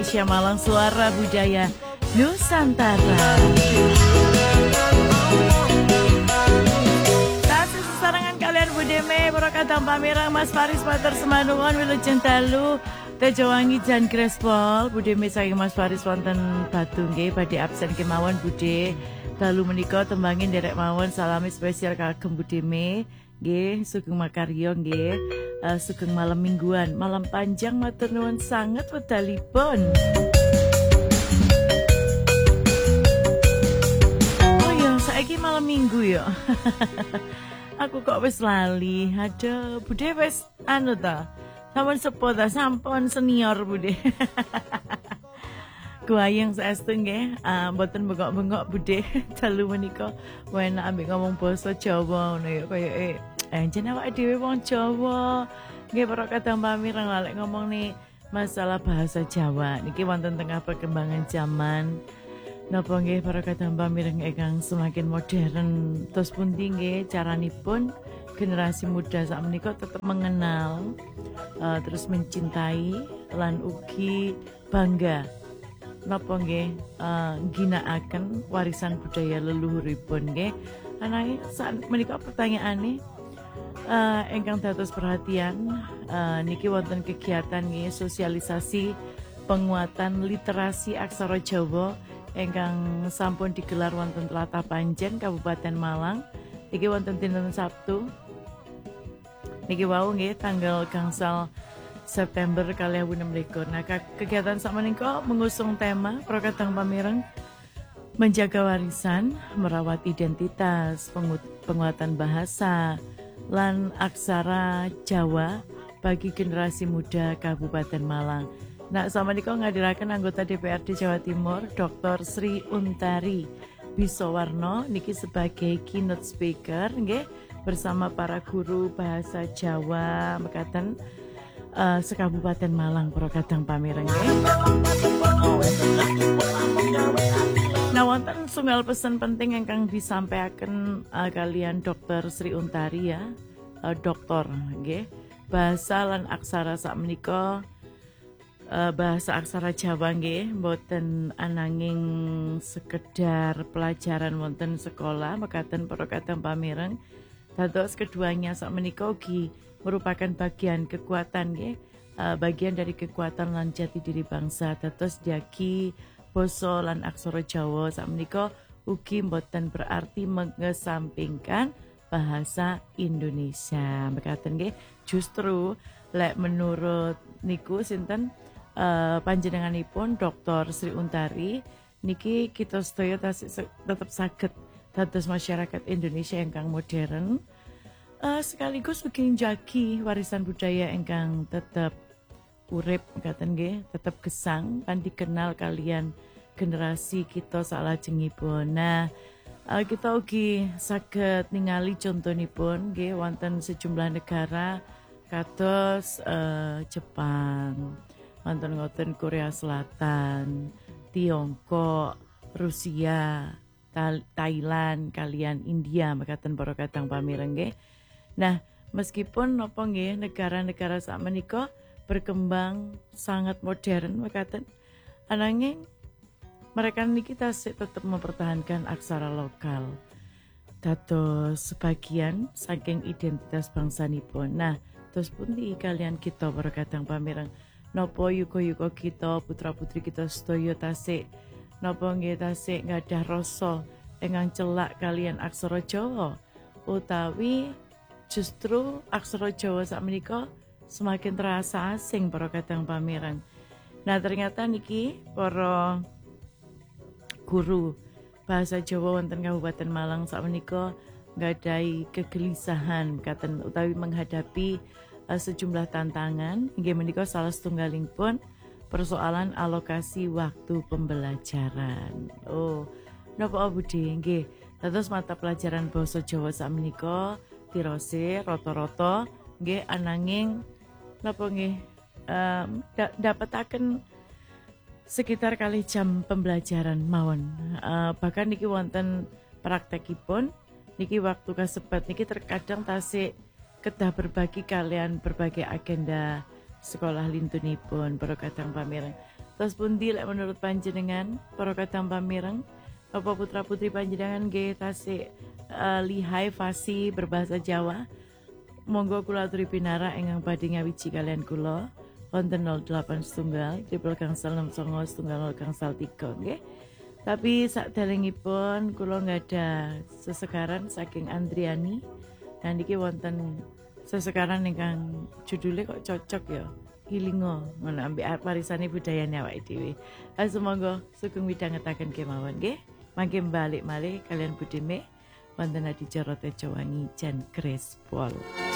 Indonesia Malang Suara Budaya Nusantara. Tasih sesarangan kalian Budeme Borokat tanpa mirang Mas Faris Pater Semanungan Wilujeng Dalu Tejowangi Jan Grespol Budeme saking Mas Faris wonten Batu nggih badhe absen kemawon Bude dalu menika tembangin derek mawon salami spesial kagem Budeme nggih sugeng makarya nggih sugeng malam mingguan malam panjang matur nuwun sanget wedalipun. Oh ya saiki malam minggu ya. Aku kok wis lali. Aduh, Bude wis anu ta. Sampun sepo ta, sampun senior Bude. Kuayang saestu nggih, mboten bengok-bengok Bude. Dalu menika enak ambek ngomong basa Jawa ngono ya kaya jeneng awake dhewe wong Jawa. Nggih para kadang pamireng lek ngomong nih masalah bahasa Jawa niki wonten tengah perkembangan zaman. Napa nggih para kadang pamireng ingkang semakin modern tos pundi nggih caranipun generasi muda saat menika tetap mengenal terus mencintai lan ugi bangga napa nggih ginakaken warisan budaya leluhuripun nggih. Ananging saat menika pertanyaane ingkang dados perhatian niki wonten kegiatan nggih sosialisasi penguatan literasi aksara Jawa ingkang sampun digelar wonten Tlatah Panjen Kabupaten Malang. Iki wonten dinten Sabtu. Niki wau nggih tanggal gangsal September 2016. Nah, kegiatan sakmenika mengusung tema Prokadang Pamireng menjaga warisan, merawat identitas, penguatan bahasa lan aksara Jawa bagi generasi muda Kabupaten Malang. Nah, sakmenika ngadiraken anggota DPRD Jawa Timur Dr. Sri Untari Bisowarno niki sebagai keynote speaker nggih bersama para guru bahasa Jawa mekaten sekabupaten Malang Prokadang Pamireng nggih. Nah, wonten sunggal pesan penting ingkang disampaikan kalian Dr. Sri Untari ya, doktor nggih. Bahasa lan aksara sakmenika bahasa aksara Jawa nggih mboten ananging sekedar pelajaran wonten sekolah mekaten para kadang pamireng dados keduanya sakmenika ugi merupakan bagian kekuatan nggih bagian dari kekuatan lan jati diri bangsa dados diagi basa lan aksara Jawa sakmenika ugi mboten berarti mengesampingkan bahasa Indonesia mekaten nggih. Justru lek menurut niku sinten panjenenganipun Dr. Sri Untari niki kita sedaya tetap saged dados masyarakat Indonesia ingkang modern sekaligus ugi njagi warisan budaya ingkang tetap urip mekaten nggih tetap gesang lan dikenal kalian generasi kita salajengipun. Nah, kita ugi saged ningali contonipun nggih wonten sejumlah negara kados Jepang, wonten ngoten Korea Selatan, Tiongkok, Rusia, Thailand, kalian India mekaten para kadang pamireng nggih. Nah, meskipun napa nggih negara-negara sakmenika berkembang sangat modern mekaten, ananging mereka niki tasih tetap mempertahankan aksara lokal. Dados sebagian saking identitas bangsanipun. Nah, terus pundi kalian kita para kadang pamireng napa yuga-yuga kita putra-putri kita sedaya tasik napa nggih tasik ngadah rasa ingkang celak kalian aksara Jawa utawi justru aksara Jawa sakmenika semakin terasa asing para kadang pamireng. Nah, ternyata niki para guru bahasa Jawa wonten Kabupaten Malang sakmenika nggadahi kegelisahan mekaten utawi menghadapi sejumlah tantangan inggih menika salah setunggalipun persoalan alokasi waktu pembelajaran. Oh, napa Budi nggih dados mata pelajaran basa Jawa sakmenika tirose rata-rata nggih ananging napa nggih dapetaken sekitar kali jam pembelajaran mawon. Bahkan niki wonten praktekipun niki waktu kasebat niki terkadang tasik kedah berbagi kalian berbagai agenda sekolah lintunipun para kadang pamireng. Tos pundi lek menurut panjenengan para kadang pamireng Bapak putra putri panjenengan nggih tasih lihai fasih berbahasa Jawa. Monggo kula aturi pinara ingkang badhe ngawiji kalian kula wonten 08 setunggal triple gangsal 69 setunggal gangsal 3 nggih. Tapi sakderengipun kula nggada sesekaran saking Andriani dan iki wonten sesekaran ingkang judulnya kok cocok ya. Hilingo ngono ambek warisane budayane awake dhewe. Semoga sugeng midhangetaken kemawon nggih. Mangke balik malih kalian Budime wonten adicara Tejo Wangi Jan Grace Pol.